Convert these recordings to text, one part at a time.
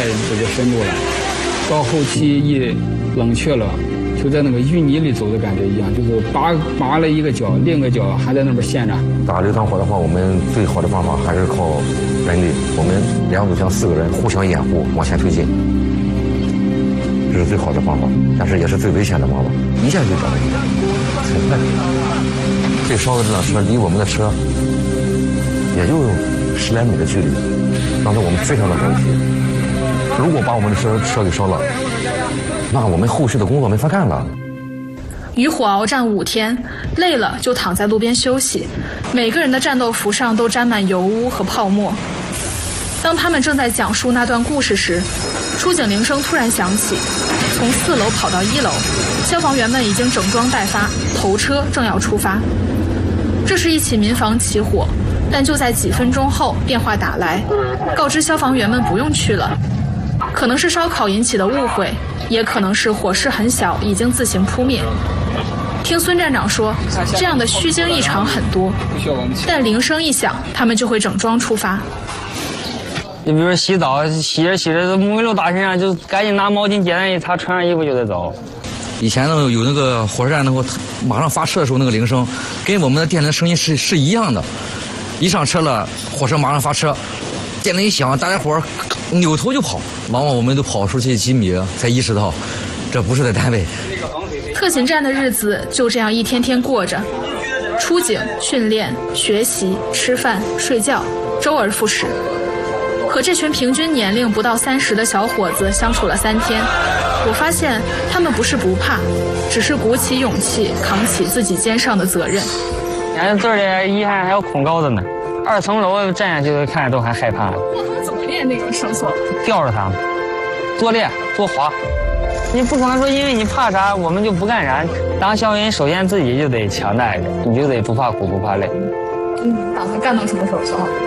这个深度了。到后期一冷却了，就在那个淤泥里走的感觉一样，就是拔了一个脚，另一个脚还在那边陷着。 打这团火的话，我们最好的办法还是靠人力，我们2组枪4个人互相掩护往前推进，这是最好的方法，但是也是最危险的方法。一下就找到一个，很快。这烧的这辆车离我们的车也就10来米的距离，当时我们非常的着急。如果把我们的车给烧了，那我们后续的工作没法干了。 与火鏖战5天，累了就躺在路边休息，每个人的战斗服上都沾满油污和泡沫。当他们正在讲述那段故事时，出警铃声突然响起，从4楼跑到1楼，消防员们已经整装待发，头车正要出发。这是一起民房起火，但就在几分钟后，电话打来，告知消防员们不用去了。可能是烧烤引起的误会，也可能是火势很小，已经自行扑灭。听孙站长说，这样的虚惊一场很多，但铃声一响，他们就会整装出发。 你比如说洗澡，洗着没路打身上，就赶紧拿毛巾简单一擦，穿上衣服就得走。 以前呢有那个火车站那个马上发车的时候那个铃声，跟我们的电铃声音是一样的。一上车了，火车马上发车，电铃一响，大家伙扭头就跑，往往我们都跑出去几米才意识到，这不是在单位。 特勤站的日子就这样一天天过着，出警、训练、学习、吃饭、睡觉，周而复始。和这群平均年龄不到30的小伙子相处了3天，我发现他们不是不怕，只是鼓起勇气扛起自己肩上的责任。 俺这里遗憾还有恐高的呢，2层楼站下去看着都还害怕。 怎么练那个绳索？ 吊着它，多练多滑。你不可能说因为你怕啥，我们就不干啥。当消防员首先自己就得强大一点，你就得不怕苦不怕累。 你打算干到什么时候？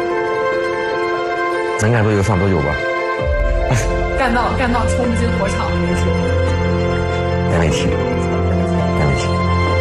能干多久算多久吧。 干到冲进火场那个时候。 没问题，没问题。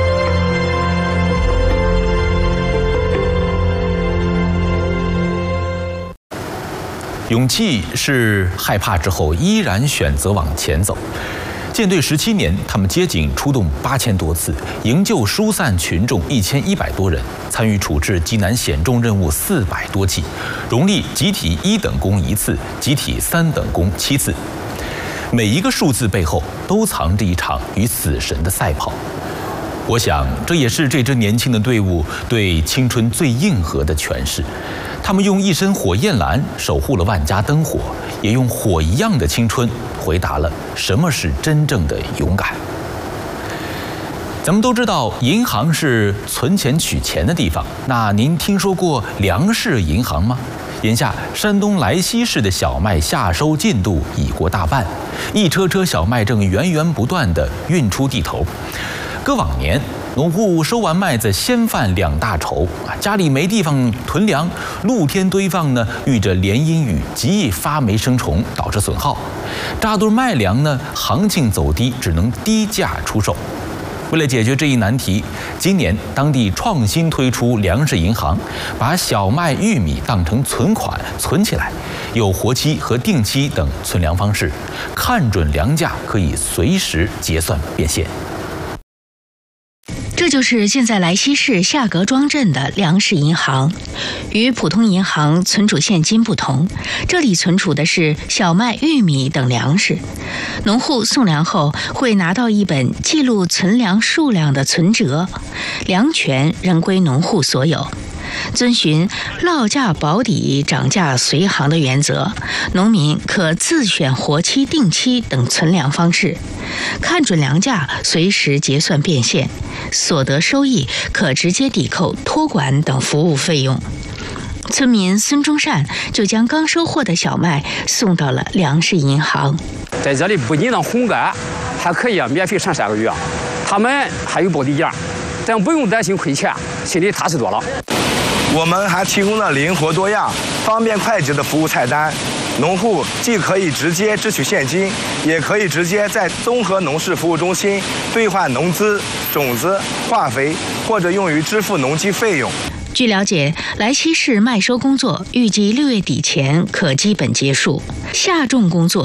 勇气是害怕之后依然选择往前走。舰队17年，他们接警出动8000多次，营救疏散群众1100多人，参与处置极难险重任务400多起，荣立集体1等功1次，集体3等功7次。每一个数字背后都藏着一场与死神的赛跑。我想，这也是这支年轻的队伍对青春最硬核的诠释。他们用一身火焰蓝守护了万家灯火，也用火一样的青春回答了什么是真正的勇敢。咱们都知道，银行是存钱取钱的地方。那您听说过粮食银行吗？眼下，山东莱西市的小麦夏收进度已过大半，一车车小麦正源源不断地运出地头。搁往年，农户收完麦子先犯2大愁家里没地方囤粮，露天堆放呢遇着连阴雨，极易发霉生虫，导致损耗。扎堆卖粮呢，行情走低，只能低价出售。为了解决这一难题，今年当地创新推出粮食银行，把小麦、玉米当成存款存起来，有活期和定期等存粮方式，看准粮价可以随时结算变现。 这就是现在莱西市夏格庄镇的粮食银行。与普通银行存储现金不同，这里存储的是小麦、玉米等粮食。农户送粮后会拿到一本记录存粮数量的存折，粮权仍归农户所有。遵循落价保底、涨价随行的原则，农民可自选活期、定期等存粮方式，看准粮价，随时结算变现，所得收益可直接抵扣托管等服务费用。村民孙忠善就将刚收获的小麦送到了粮食银行。 在这里不仅能烘干，还可以免费产3个月，他们还有保底价，咱不用担心亏钱，心里踏实多了。 我们还提供了灵活多样、方便快捷的服务菜单，农户既可以直接支取现金，也可以直接在综合农事服务中心兑换农资、种子、化肥，或者用于支付农机费用。 据了解，莱西市麦收工作预计6月底前可基本结束，下种工作